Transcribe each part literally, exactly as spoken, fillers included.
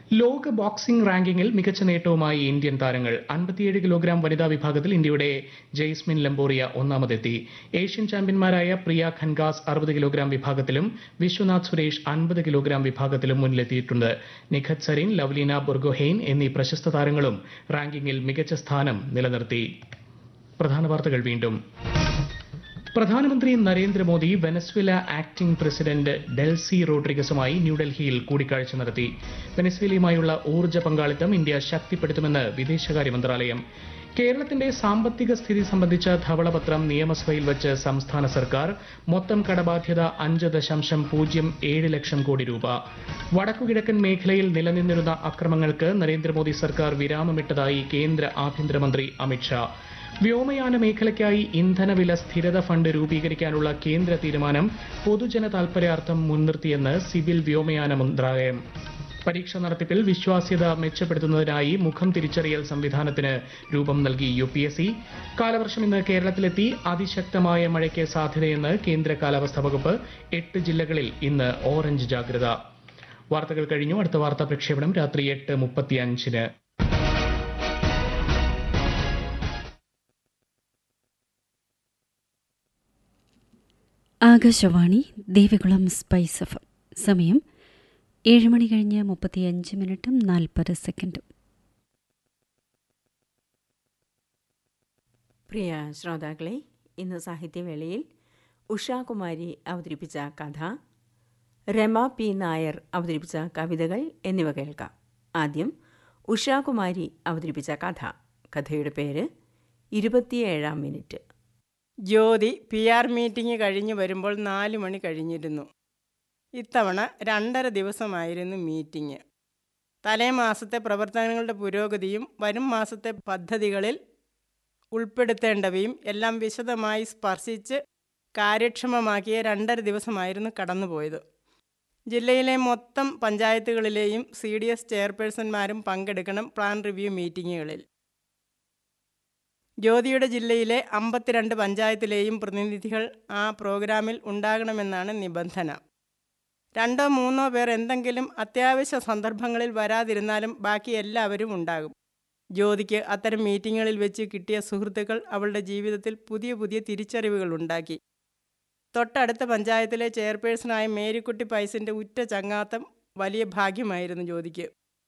ലോക ബോക്സിംഗ് റാങ്കിങ്ങിൽ മികച്ച നേട്ടവുമായി ഇന്ത്യൻ താരങ്ങൾ. അൻപത്തിയേഴ് കിലോഗ്രാം വനിതാ വിഭാഗത്തിൽ ഇന്ത്യയുടെ ജെയ്സ്മിൻ ലംബോറിയ ഒന്നാമതെത്തി. ഏഷ്യൻ ചാമ്പ്യന്മാരായ പ്രിയ ഖൻഗാസ് അറുപത് കിലോഗ്രാം വിഭാഗത്തിലും വിശ്വനാഥ് സുരേഷ് അൻപത് കിലോഗ്രാം വിഭാഗത്തിലും മുന്നിലെത്തിയിട്ടുണ്ട്. നിഖത് സരീൻ, ലവ്ലീന ബൊർഗോഹെയ്ൻ എന്നീ പ്രശസ്ത താരങ്ങളും റാങ്കിങ്ങിൽ മികച്ച സ്ഥാനം നിലനിർത്തി. പ്രധാന വാർത്തകൾ വീണ്ടും. പ്രധാനമന്ത്രി Narendra Modi Venezuela acting president Delcy റോഡ്രിഗസുമായി ന്യൂഡൽഹിയിൽ കൂടിക്കാഴ്ച നടത്തി. വെനസ്വേലയുമായുള്ള ഊർജ്ജ പങ്കാളിത്തം ഇന്ത്യ ശക്തിപ്പെടുത്തുമെന്ന് വിദേശകാര്യ മന്ത്രാലയം. കേരളത്തിന്റെ സാമ്പത്തിക സ്ഥിതി സംബന്ധിച്ച ധവളപത്രം നിയമസഭയിൽ വച്ച് സംസ്ഥാന സർക്കാർ. മൊത്തം കടബാധ്യത അഞ്ച് ദശാംശം പൂജ്യം ഏഴ് ലക്ഷം കോടി രൂപ. വടക്കുകിഴക്കൻ മേഖലയിൽ നിലനിന്നിരുന്ന അക്രമങ്ങൾക്ക് നരേന്ദ്രമോദി സർക്കാർ വിരാമമിട്ടതായി കേന്ദ്ര ആഭ്യന്തരമന്ത്രി അമിത്ഷാ. വ്യോമയാന മേഖലയ്ക്കായി ഇന്ധനവില സ്ഥിരത ഫണ്ട് രൂപീകരിക്കാനുള്ള കേന്ദ്ര തീരുമാനം പൊതുജന താൽപര്യാർത്ഥം മുൻനിർത്തിയെന്ന് സിവിൽ വ്യോമയാന മന്ത്രാലയം. പരീക്ഷാ നടത്തിപ്പിൽ വിശ്വാസ്യത മെച്ചപ്പെടുത്തുന്നതിനായി മുഖം തിരിച്ചറിയൽ സംവിധാനത്തിന് രൂപം നൽകി യു പി എസ് സി. കാലവർഷം ഇന്ന് കേരളത്തിലെത്തി. അതിശക്തമായ മഴയ്ക്ക് സാധ്യതയെന്ന് കേന്ദ്ര കാലാവസ്ഥാ വകുപ്പ്. എട്ട് ജില്ലകളിൽ ഇന്ന് ഓറഞ്ച് ജാഗ്രത. വാർത്തകൾ കഴിഞ്ഞു. അടുത്ത വാർത്താ പ്രക്ഷേപണം രാത്രി എട്ട് മുപ്പത്തിയഞ്ചിന്. Akashvani Devikulam spice F. സമയം ഏഴ് മണി കഴിഞ്ഞ് മുപ്പത്തിയഞ്ച് മിനിറ്റും നാൽപ്പത് സെക്കൻഡും. പ്രിയ ശ്രോതാക്കളെ, ഇന്ന് സാഹിത്യവേളയിൽ ഉഷാകുമാരി അവതരിപ്പിച്ച കഥ, രമ പി നായർ അവതരിപ്പിച്ച കവിതകൾ എന്നിവ കേൾക്കാം. ആദ്യം ഉഷാകുമാരി അവതരിപ്പിച്ച കഥ. കഥയുടെ പേര് ഇരുപത്തിയേഴാം മിനിറ്റ്. ജ്യോതി പി ആർ മീറ്റിംഗ് കഴിഞ്ഞ് വരുമ്പോൾ നാല് മണി കഴിഞ്ഞിരുന്നു. ഇത്തവണ രണ്ടര ദിവസമായിരുന്നു മീറ്റിംഗ്. തലേ മാസത്തെ പ്രവർത്തനങ്ങളുടെ പുരോഗതിയും വരും മാസത്തെ പദ്ധതികളിൽ ഉൾപ്പെടുത്തേണ്ടവയും എല്ലാം വിശദമായി സ്പർശിച്ച് കാര്യക്ഷമമാക്കിയ രണ്ടര ദിവസമായിരുന്നു കടന്നുപോയത്. ജില്ലയിലെ മൊത്തം പഞ്ചായത്തുകളിലെയും സി ഡി എസ് ചെയർപേഴ്സൺമാരും പങ്കെടുക്കണം പ്ലാൻ റിവ്യൂ മീറ്റിങ്ങുകളിൽ. ജ്യോതിയുടെ ജില്ലയിലെ അമ്പത്തിരണ്ട് പഞ്ചായത്തിലെയും പ്രതിനിധികൾ ആ പ്രോഗ്രാമിൽ ഉണ്ടാകണമെന്നാണ് നിബന്ധന. രണ്ടോ മൂന്നോ പേർ എന്തെങ്കിലും അത്യാവശ്യ സന്ദർഭങ്ങളിൽ വരാതിരുന്നാലും ബാക്കി എല്ലാവരും ഉണ്ടാകും. ജ്യോതിക്ക് അത്തരം മീറ്റിങ്ങുകളിൽ വെച്ച് കിട്ടിയ സുഹൃത്തുക്കൾ അവളുടെ ജീവിതത്തിൽ പുതിയ പുതിയ തിരിച്ചറിവുകൾ ഉണ്ടാക്കി. തൊട്ടടുത്ത പഞ്ചായത്തിലെ ചെയർപേഴ്സണായ മേരിക്കുട്ടി പൈസിൻ്റെ ഉറ്റ ചങ്ങാത്തം വലിയ ഭാഗ്യമായിരുന്നു ജ്യോതിക്ക്.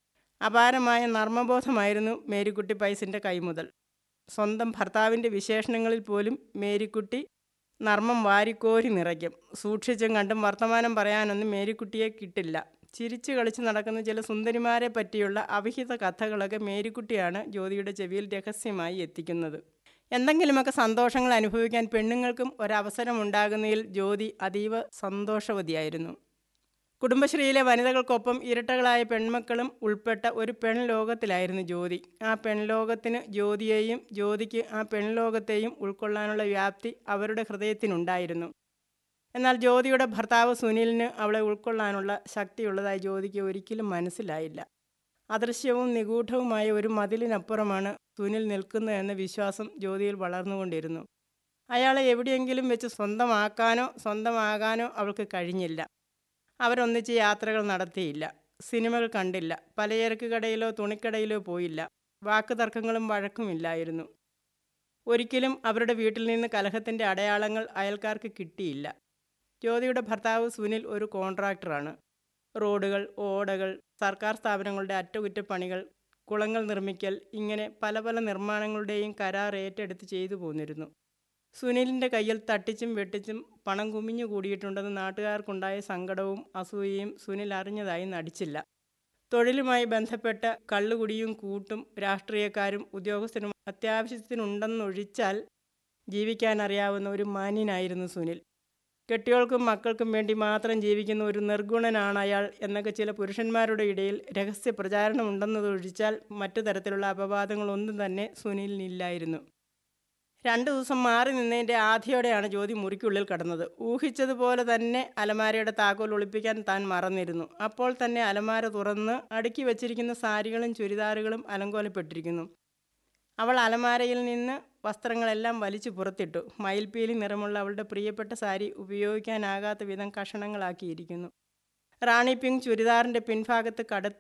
അപാരമായ നർമ്മബോധമായിരുന്നു മേരിക്കുട്ടി പൈസിൻ്റെ കൈമുതൽ. സ്വന്തം ഭർത്താവിൻ്റെ വിശേഷണങ്ങളിൽ പോലും മേരിക്കുട്ടി നർമ്മം വാരിക്കോരി നിറയ്ക്കും. സൂക്ഷിച്ചും കണ്ടും വർത്തമാനം പറയാനൊന്നും മേരിക്കുട്ടിയെ കിട്ടില്ല. ചിരിച്ചു കളിച്ച് നടക്കുന്ന ചില സുന്ദരിമാരെ പറ്റിയുള്ള അവിഹിത കഥകളൊക്കെ മേരിക്കുട്ടിയാണ് ജ്യോതിയുടെ ചെവിയിൽ രഹസ്യമായി എത്തിക്കുന്നത്. എന്തെങ്കിലുമൊക്കെ സന്തോഷങ്ങൾ അനുഭവിക്കാൻ പെണ്ണുങ്ങൾക്കും ഒരവസരം ഉണ്ടാകുന്നതിൽ ജ്യോതി അതീവ സന്തോഷവതിയായിരുന്നു. കുടുംബശ്രീയിലെ വനിതകൾക്കൊപ്പം ഇരട്ടകളായ പെൺമക്കളും ഉൾപ്പെട്ട ഒരു പെൺലോകത്തിലായിരുന്നു ജ്യോതി. ആ പെൺലോകത്തിന് ജ്യോതിയെയും ജ്യോതിക്ക് ആ പെൺലോകത്തെയും ഉൾക്കൊള്ളാനുള്ള വ്യാപ്തി അവരുടെ ഹൃദയത്തിനുണ്ടായിരുന്നു. എന്നാൽ ജ്യോതിയുടെ ഭർത്താവ് സുനിലിന് അവളെ ഉൾക്കൊള്ളാനുള്ള ശക്തിയുള്ളതായി ജ്യോതിക്ക് ഒരിക്കലും മനസ്സിലായില്ല. അദൃശ്യവും നിഗൂഢവുമായ ഒരു മതിലിനപ്പുറമാണ് സുനിൽ നിൽക്കുന്നതെന്ന വിശ്വാസം ജ്യോതിയിൽ വളർന്നുകൊണ്ടിരുന്നു. അയാളെ എവിടെയെങ്കിലും വെച്ച് സ്വന്തമാക്കാനോ സ്വന്തമാകാനോ അവൾക്ക് കഴിഞ്ഞില്ല. അവരൊന്നിച്ച് യാത്രകൾ നടത്തിയില്ല, സിനിമകൾ കണ്ടില്ല, പലചരക്ക് കടയിലോ തുണിക്കടയിലോ പോയില്ല. വാക്കുതർക്കങ്ങളും വഴക്കുമില്ലായിരുന്നു. ഒരിക്കലും അവരുടെ വീട്ടിൽ നിന്ന് കലഹത്തിൻ്റെ അടയാളങ്ങൾ അയൽക്കാർക്ക് കിട്ടിയില്ല. ജ്യോതിയുടെ ഭർത്താവ് സുനിൽ ഒരു കോൺട്രാക്ടറാണ്. റോഡുകൾ, ഓടകൾ, സർക്കാർ സ്ഥാപനങ്ങളുടെ അറ്റകുറ്റപ്പണികൾ, കുളങ്ങൾ നിർമ്മിക്കൽ, ഇങ്ങനെ പല പല നിർമ്മാണങ്ങളുടെയും കരാർ ഏറ്റെടുത്ത് ചെയ്തു പോന്നിരുന്നു. സുനിലിൻ്റെ കയ്യിൽ തട്ടിച്ചും വെട്ടിച്ചും പണം കുമിഞ്ഞു കൂടിയിട്ടുണ്ടെന്ന് നാട്ടുകാർക്കുണ്ടായ സങ്കടവും അസൂയയും സുനിൽ അറിഞ്ഞതായി നടിച്ചില്ല. തൊഴിലുമായി ബന്ധപ്പെട്ട കള്ളുകുടിയും കൂട്ടും രാഷ്ട്രീയക്കാരും ഉദ്യോഗസ്ഥരും അത്യാവശ്യത്തിനുണ്ടെന്നൊഴിച്ചാൽ ജീവിക്കാനറിയാവുന്ന ഒരു മാന്യനായിരുന്നു സുനിൽ. കെട്ടിയോൾക്കും മക്കൾക്കും വേണ്ടി മാത്രം ജീവിക്കുന്ന ഒരു നിർഗുണനാണ് അയാൾ എന്നൊക്കെ ചില പുരുഷന്മാരുടെ ഇടയിൽ രഹസ്യ പ്രചാരണം ഉണ്ടെന്നതൊഴിച്ചാൽ മറ്റു തരത്തിലുള്ള അപവാദങ്ങളൊന്നും തന്നെ സുനിലിനില്ലായിരുന്നു. രണ്ടു ദിവസം മാറി നിന്നതിൻ്റെ ആദ്യയോടെയാണ് ജ്യോതി മുറിക്കുള്ളിൽ കടന്നത്. ഊഹിച്ചതുപോലെ തന്നെ അലമാരയുടെ താക്കോൽ ഒളിപ്പിക്കാൻ താൻ മറന്നിരുന്നു. അപ്പോൾ തന്നെ അലമാര തുറന്ന് അടുക്കി വച്ചിരിക്കുന്ന സാരികളും ചുരിദാറുകളും അലങ്കോലപ്പെട്ടിരിക്കുന്നു. അവൾ അലമാരയിൽ നിന്ന് വസ്ത്രങ്ങളെല്ലാം വലിച്ചു പുറത്തിട്ടു. മയിൽപ്പീലി നിറമുള്ള അവളുടെ പ്രിയപ്പെട്ട സാരി ഉപയോഗിക്കാനാകാത്ത വിധം കഷണങ്ങളാക്കിയിരിക്കുന്നു. റാണി പിങ്ക് ചുരിദാറിൻ്റെ പിൻഭാഗത്ത് കട